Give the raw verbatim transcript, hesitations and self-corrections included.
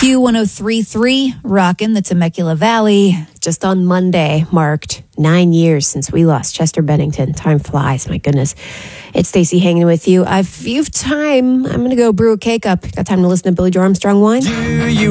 Q one oh three point three, rockin' the Temecula Valley. Just on Monday marked nine years since we lost Chester Bennington. Time flies, my goodness. It's Stacey hanging with you. I've, you've time. I'm going to go brew a cake up. Got time to listen to Billy Joe Armstrong whine? Do you